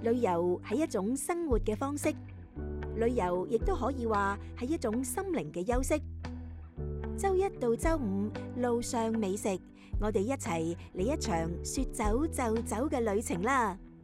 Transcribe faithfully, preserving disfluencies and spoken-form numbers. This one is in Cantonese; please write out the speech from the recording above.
旅遊係一種生活嘅方式，旅遊亦都可以話係一種心靈嘅休息。周一到周五路上美食，我哋一齊嚟一場說走就走嘅旅程啦！